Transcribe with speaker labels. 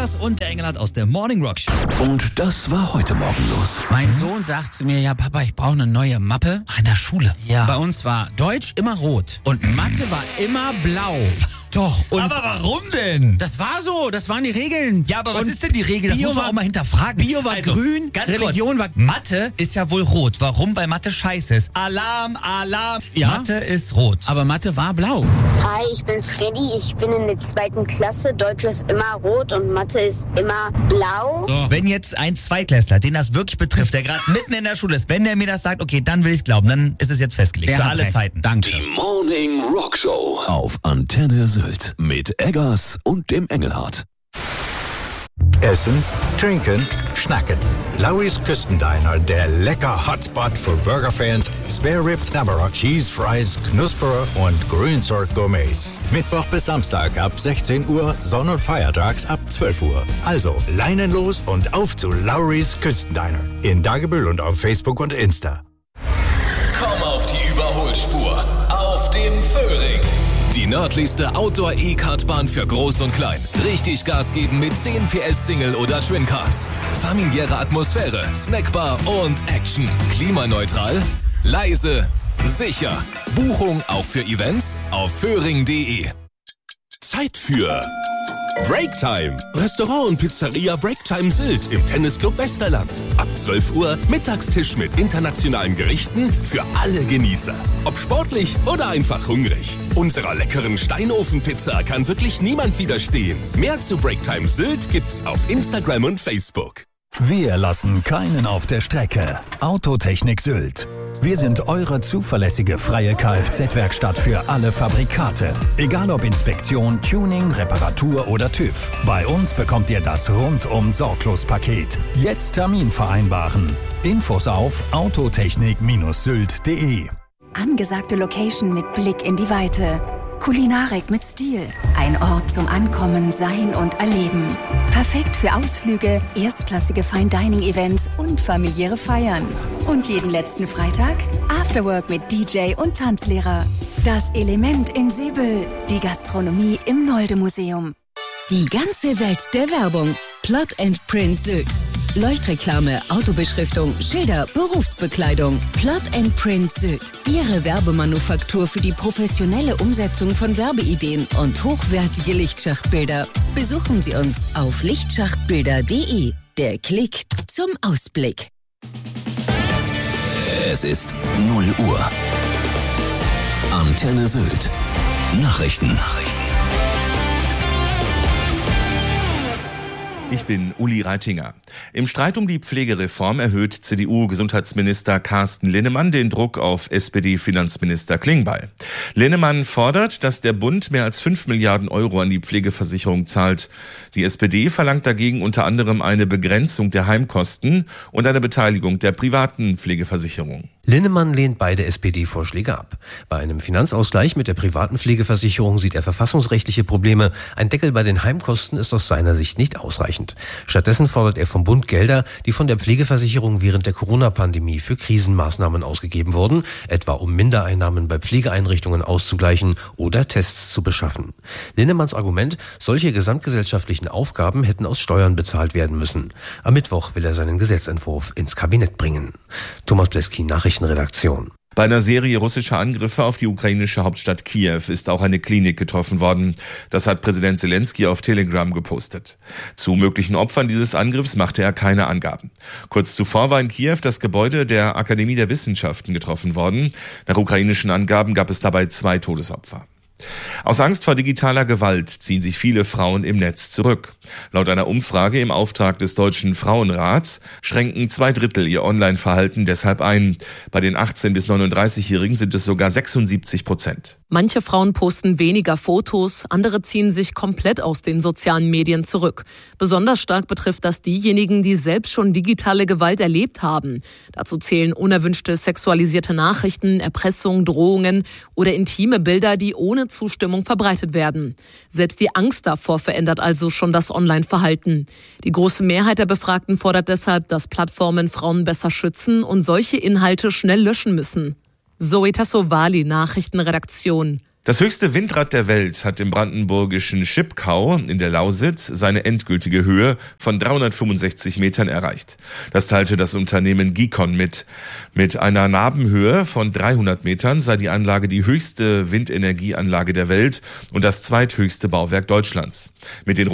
Speaker 1: Eggers und der Engelhardt aus der Morning Rock Show.
Speaker 2: Und das war heute Morgen los.
Speaker 3: Mein Sohn sagt zu mir, ja Papa, ich brauche eine neue Mappe.
Speaker 1: In der Schule.
Speaker 3: Ja. Bei uns war Deutsch immer rot und Mathe war immer blau. Doch. Und
Speaker 1: aber warum denn?
Speaker 3: das war so, das waren die Regeln.
Speaker 1: Ja, aber was ist denn die Regel? Das
Speaker 3: Bio
Speaker 1: muss man
Speaker 3: war-
Speaker 1: auch mal hinterfragen.
Speaker 3: Bio war grün,
Speaker 1: ganz
Speaker 3: Religion
Speaker 1: kurz.
Speaker 3: war...
Speaker 1: Mathe ist ja wohl rot. Warum? Weil Mathe scheiße ist. Alarm, Alarm.
Speaker 3: Ja.
Speaker 1: Mathe ist rot.
Speaker 3: Aber Mathe war blau.
Speaker 4: Hi, ich bin Freddy, ich bin in der 2. Klasse. Deutsch ist immer rot und Mathe ist immer blau.
Speaker 3: So.
Speaker 1: Wenn jetzt ein Zweitklässler, den das wirklich betrifft, der gerade mitten in der Schule ist, wenn der mir das sagt, okay, dann will ich es glauben, dann ist es jetzt festgelegt.
Speaker 3: Der
Speaker 1: für
Speaker 3: hat
Speaker 1: alle
Speaker 3: recht.
Speaker 1: Zeiten.
Speaker 3: Danke.
Speaker 2: Die Morning Rock Show auf Antenne Sylt mit Eggers und dem Engelhardt.
Speaker 5: Essen, trinken, schnacken. Lauris Küstendiner, der lecker Hotspot für Burgerfans, Spare Ribs, Knabberer, Cheese Fries, Knusperer und Grünzeug-Gourmets. Mittwoch bis Samstag ab 16 Uhr, Sonn- und Feiertags ab 12 Uhr. Also Leinen los und auf zu Lauris Küstendiner. In Dagebüll und auf Facebook und Insta.
Speaker 6: Komm auf die Überholspur. Auf dem Föhring. Die nördlichste Outdoor-E-Kartbahn für Groß und Klein. Richtig Gas geben mit 10 PS Single oder Twin Cars. Familiäre Atmosphäre, Snackbar und Action. Klimaneutral, leise, sicher. Buchung auch für Events auf föhring.de.
Speaker 7: Zeit für Breaktime. Restaurant und Pizzeria Breaktime Sylt im Tennisclub Westerland. Ab 12 Uhr Mittagstisch mit internationalen Gerichten für alle Genießer. Ob sportlich oder einfach hungrig. Unserer leckeren Steinofenpizza kann wirklich niemand widerstehen. Mehr zu Breaktime Sylt gibt's auf Instagram und Facebook.
Speaker 8: Wir lassen keinen auf der Strecke. Autotechnik Sylt. Wir sind eure zuverlässige freie Kfz-Werkstatt für alle Fabrikate. Egal ob Inspektion, Tuning, Reparatur oder TÜV. Bei uns bekommt ihr das Rundum-Sorglos-Paket. Jetzt Termin vereinbaren. Infos auf autotechnik-sylt.de.
Speaker 9: Angesagte Location mit Blick in die Weite. Kulinarik mit Stil. Ein Ort zum Ankommen, Sein und Erleben. Perfekt für Ausflüge, erstklassige Fine-Dining-Events und familiäre Feiern. Und jeden letzten Freitag Afterwork mit DJ und Tanzlehrer. Das Element in Seebüll. Die Gastronomie im Nolde-Museum.
Speaker 10: Die ganze Welt der Werbung. Plot & Print Sylt. Leuchtreklame, Autobeschriftung, Schilder, Berufsbekleidung. Plot & Print Sylt. Ihre Werbemanufaktur für die professionelle Umsetzung von Werbeideen und hochwertige Lichtschachtbilder. Besuchen Sie uns auf lichtschachtbilder.de. Der Klick zum Ausblick.
Speaker 2: Es ist 0 Uhr. Antenne Sylt. Nachrichten.
Speaker 11: Ich bin Uli Reitinger. Im Streit um die Pflegereform erhöht CDU-Gesundheitsminister Carsten Linnemann den Druck auf SPD-Finanzminister Klingbeil. Linnemann fordert, dass der Bund mehr als 5 Milliarden Euro an die Pflegeversicherung zahlt. Die SPD verlangt dagegen unter anderem eine Begrenzung der Heimkosten und eine Beteiligung der privaten Pflegeversicherung.
Speaker 12: Linnemann lehnt beide SPD-Vorschläge ab. Bei einem Finanzausgleich mit der privaten Pflegeversicherung sieht er verfassungsrechtliche Probleme. Ein Deckel bei den Heimkosten ist aus seiner Sicht nicht ausreichend. Stattdessen fordert er vom Bund Gelder, die von der Pflegeversicherung während der Corona-Pandemie für Krisenmaßnahmen ausgegeben wurden, etwa um Mindereinnahmen bei Pflegeeinrichtungen auszugleichen oder Tests zu beschaffen. Linnemanns Argument, solche gesamtgesellschaftlichen Aufgaben hätten aus Steuern bezahlt werden müssen. Am Mittwoch will er seinen Gesetzentwurf ins Kabinett bringen. Thomas Bleski, Nachrichtenredaktion.
Speaker 11: Bei einer Serie russischer Angriffe auf die ukrainische Hauptstadt Kiew ist auch eine Klinik getroffen worden. Das hat Präsident Zelensky auf Telegram gepostet. Zu möglichen Opfern dieses Angriffs machte er keine Angaben. Kurz zuvor war in Kiew das Gebäude der Akademie der Wissenschaften getroffen worden. Nach ukrainischen Angaben gab es dabei 2 Todesopfer. Aus Angst vor digitaler Gewalt ziehen sich viele Frauen im Netz zurück. Laut einer Umfrage im Auftrag des Deutschen Frauenrats schränken 2/3 ihr Online-Verhalten deshalb ein. Bei den 18- bis 39-Jährigen sind es sogar 76%.
Speaker 13: Manche Frauen posten weniger Fotos, andere ziehen sich komplett aus den sozialen Medien zurück. Besonders stark betrifft das diejenigen, die selbst schon digitale Gewalt erlebt haben. Dazu zählen unerwünschte sexualisierte Nachrichten, Erpressung, Drohungen oder intime Bilder, die ohne Zustimmung verbreitet werden. Selbst die Angst davor verändert also schon das Online-Verhalten. Die große Mehrheit der Befragten fordert deshalb, dass Plattformen Frauen besser schützen und solche Inhalte schnell löschen müssen. Zoe Tassovali, Nachrichtenredaktion.
Speaker 11: Das höchste Windrad der Welt hat im brandenburgischen Schipkau in der Lausitz seine endgültige Höhe von 365 Metern erreicht. Das teilte das Unternehmen Gikon mit. Mit einer Nabenhöhe von 300 Metern sei die Anlage die höchste Windenergieanlage der Welt und das zweithöchste Bauwerk Deutschlands. Mit den